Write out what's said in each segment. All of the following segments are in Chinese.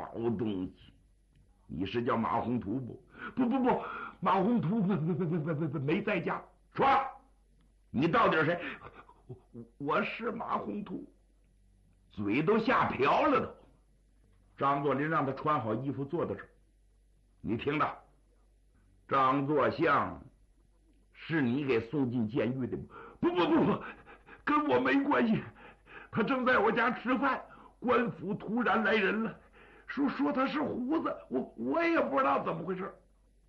好东西！你是叫马宏图不？不，马宏图没在家。说，你到底是谁？我是马宏图。嘴都吓瓢了都。张作霖让他穿好衣服坐在这儿，你听着，张作相是你给送进监狱的吗？不，跟我没关系。他正在我家吃饭，官府突然来人了，说他是胡子，我也不知道怎么回事。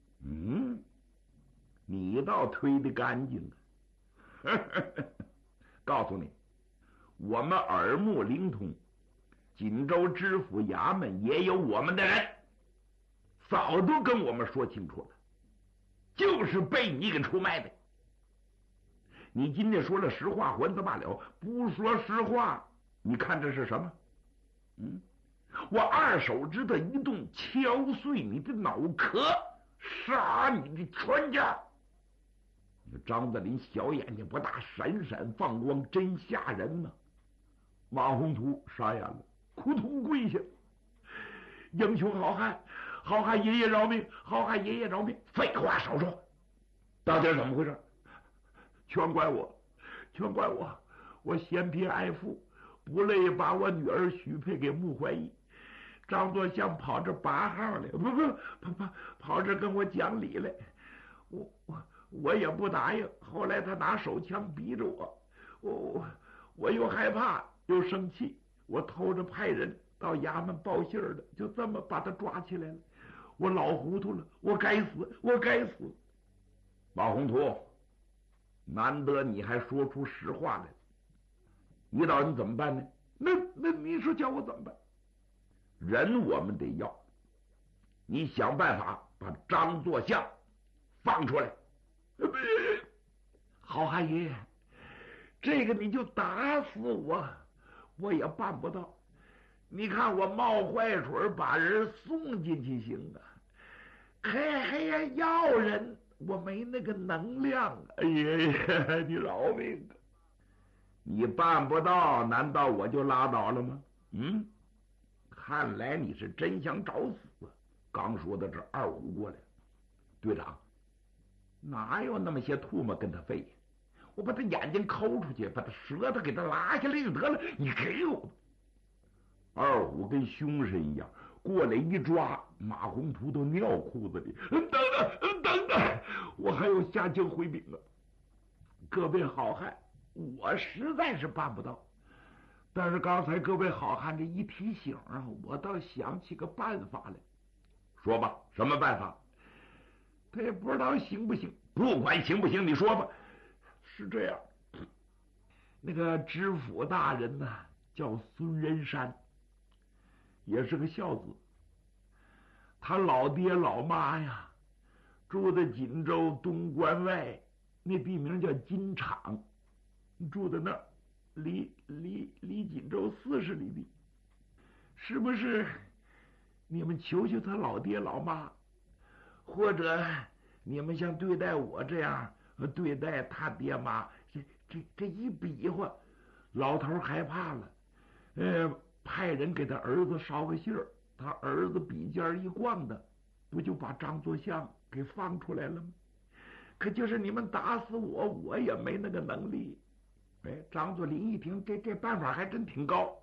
你倒推得干净啊！告诉你，我们耳目灵通，锦州知府衙门也有我们的人，早都跟我们说清楚了，就是被你给出卖的。你今天说了实话还则罢了，不说实话，你看这是什么？我二手指头一动，敲碎你的脑壳，杀你的全家。张作霖小眼睛不大，闪闪放光，真吓人呐！马宏图傻眼了，扑通跪下：“英雄好汉爷爷饶命，好汉爷爷饶命！”废话少说，到底是怎么回事？全怪我，我嫌贫爱富，不乐意把我女儿许配给穆怀义。张作相跑这拔号来，跑这跟我讲理来，我也不答应。后来他拿手枪逼着我又害怕又生气，我偷着派人到衙门报信的，就这么把他抓起来了。我老糊涂了，我该死！马宏图，难得你还说出实话来，你打算怎么办呢？那你说叫我怎么办？人我们得要，你想办法把张作相放出来。好汉爷爷，这个你就打死我也办不到。你看我冒坏水把人送进去行啊，还要人，我没那个能量。哎呀，你饶命啊！你办不到，难道我就拉倒了吗？看来你是真想找死。刚说到这，二虎过来，队长，哪有那么些唾沫跟他费呀？我把他眼睛抠出去，把他舌头给他拉下来就得了，你给我。二虎跟凶神一样过来一抓，马宏图都尿裤子里。等等，我还有下京回禀啊！各位好汉，我实在是办不到，但是刚才各位好汉这一提醒啊，我倒想起个办法来。说吧，什么办法？他也不知道行不行，不管行不行，你说吧。是这样，那个知府大人呢，叫孙仁山，也是个孝子。他老爹老妈呀，住在锦州东关外，那地名叫金场，住在那儿，离锦州40里地。是不是你们求求他老爹老妈，或者你们像对待我这样对待他爹妈？这一比划，老头害怕了，派人给他儿子捎个信儿，他儿子笔尖一逛的，不就把张作相给放出来了吗？可就是你们打死我也没那个能力。张作霖一听，这办法还真挺高。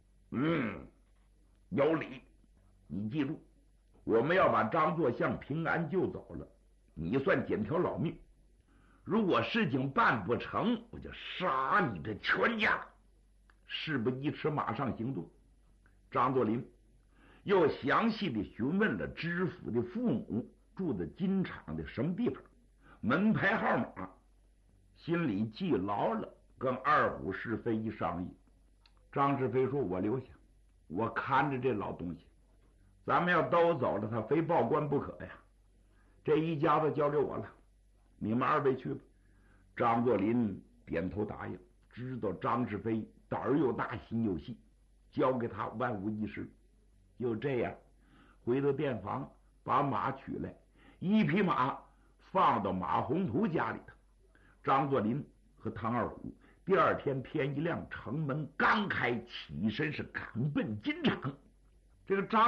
有理。你记住，我们要把张作相平安救走了，你算捡条老命。如果事情办不成，我就杀你的全家。事不宜迟，马上行动。张作霖又详细的询问了知府的父母住在金场的什么地方，门牌号码，心里记牢了，跟二虎是非一商议。张是非说：“我留下，我看着这老东西，咱们要都走了，他非报官不可呀。这一家子交给我了，你们二位去吧。”张作霖点头答应，知道张是非胆儿又大心又细，交给他万无一失。就这样回到店房，把马取来，一匹马放到马宏图家里头。张作霖和唐二虎第二天天一亮，城门刚开，起身是赶奔金场。这个张